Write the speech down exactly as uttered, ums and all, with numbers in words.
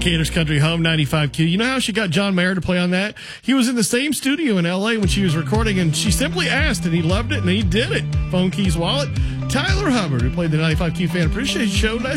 Decatur's Country Home ninety-five Q. You know how she got John Mayer to play on that? He was in the same studio in L A when she was recording, and she simply asked, and he loved it, and he did it. Phone Keys Wallet. Tyler Hubbard, who played the ninety-five Q Fan Appreciation Show last